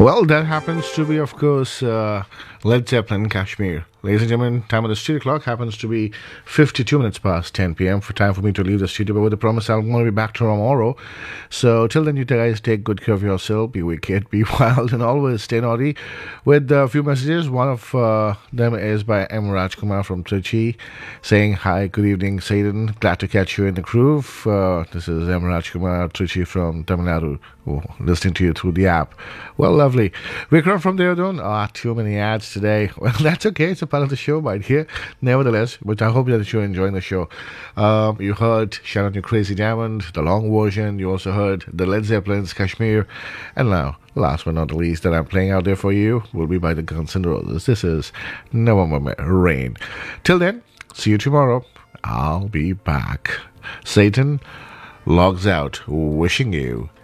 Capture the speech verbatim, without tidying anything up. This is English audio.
Well, that happens to be, of course, uh, Led Zeppelin, Kashmir. Ladies and gentlemen, time of the studio clock happens to be fifty-two minutes past ten p m for time for me to leave the studio. But with the promise, I'm going to be back tomorrow. So till then, you guys take good care of yourself. Be wicked, be wild, and always stay naughty. With a few messages, one of uh, them is by M. Rajkumar from Trichy, saying, "Hi, good evening, Satan. Glad to catch you in the groove." Uh, this is M. Rajkumar Trichy from Tamil Nadu, oh, listening to you through the app. Well, lovely. Vikram from Deodon. Ah, too many ads today. Well, that's okay. It's a part of the show right here. Nevertheless, but I hope that you're enjoying the show. Um, you heard Shout Out Your Crazy Diamond, the long version. You also heard the Led Zeppelin's Kashmir. And now, last but not the least, that I'm playing out there for you will be by the Guns N' Roses. This is November Rain. Till then, see you tomorrow. I'll be back. Satan logs out, wishing you